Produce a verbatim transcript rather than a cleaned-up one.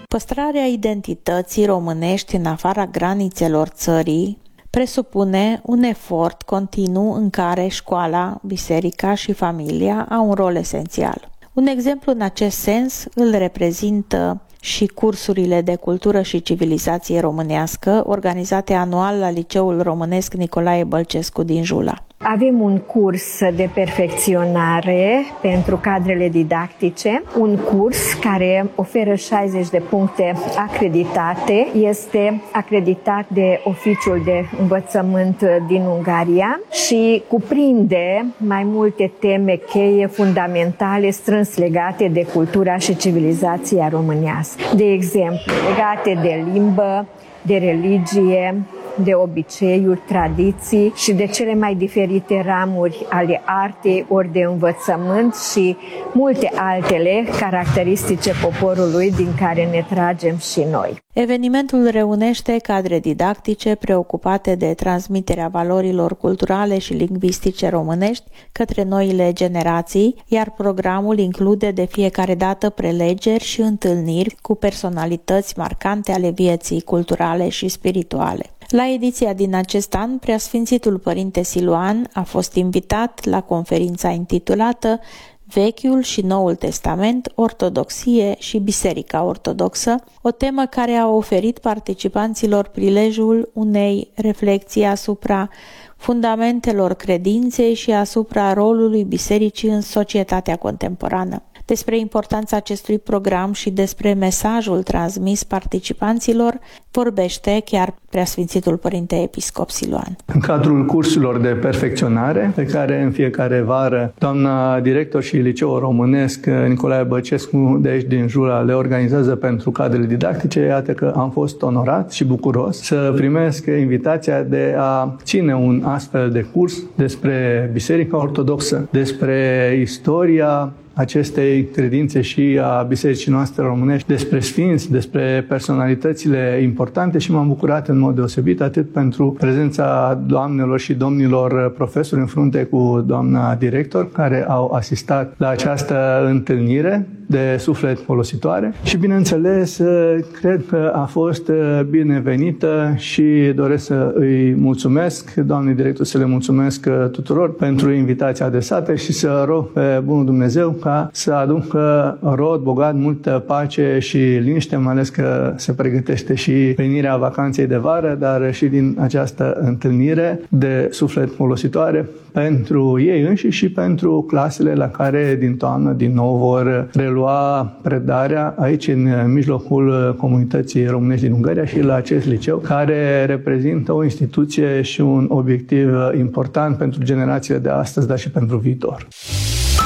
Păstrarea identității românești în afara granițelor țării presupune un efort continuu în care școala, biserica și familia au un rol esențial. Un exemplu în acest sens îl reprezintă și cursurile de cultură și civilizație românească organizate anual la Liceul Românesc Nicolae Bălcescu din Jula. Avem un curs de perfecționare pentru cadrele didactice, un curs care oferă șaizeci de puncte acreditate, este acreditat de Oficiul de Învățământ din Ungaria și cuprinde mai multe teme cheie fundamentale strâns legate de cultura și civilizația românească. De exemplu, legate de limbă, de religie, de obiceiuri, tradiții și de cele mai diferite ramuri ale artei ori de învățământ și multe altele caracteristice poporului din care ne tragem și noi. Evenimentul reunește cadre didactice preocupate de transmiterea valorilor culturale și lingvistice românești către noile generații, iar programul include de fiecare dată prelegeri și întâlniri cu personalități marcante ale vieții culturale și spirituale. La ediția din acest an, Preasfințitul Părinte Siluan a fost invitat la conferința intitulată Vechiul și Noul Testament, Ortodoxie și Biserica Ortodoxă, o temă care a oferit participanților prilejul unei reflexii asupra fundamentelor credinței și asupra rolului bisericii în societatea contemporană. Despre importanța acestui program și despre mesajul transmis participanților vorbește chiar Preasfințitul Părinte Episcop Siluan. În cadrul cursurilor de perfecționare, pe care în fiecare vară doamna director și Liceul Românesc Nicolae Bălcescu de aici din Jula le organizează pentru cadrele didactice, iată că am fost onorat și bucuros să primesc invitația de a ține un astfel de curs despre Biserica Ortodoxă, despre istoria acestei credințe și a bisericii noastre românești, despre sfinți, despre personalitățile importante și m-am bucurat în mod deosebit atât pentru prezența doamnelor și domnilor profesori în frunte cu doamna director care au asistat la această întâlnire de suflet folositoare și, bineînțeles, cred că a fost binevenită și doresc să îi mulțumesc, doamnei director, să le mulțumesc tuturor pentru invitația adresată și să rog pe Bunul Dumnezeu ca să aducă rod bogat, multă pace și liniște, mai ales că se pregătește și venirea vacanței de vară, dar și din această întâlnire de suflet folositoare pentru ei înșiși și pentru clasele la care din toamnă din nou vor relua predarea aici în mijlocul comunității românești din Ungaria și la acest liceu care reprezintă o instituție și un obiectiv important pentru generațiile de astăzi, dar și pentru viitor.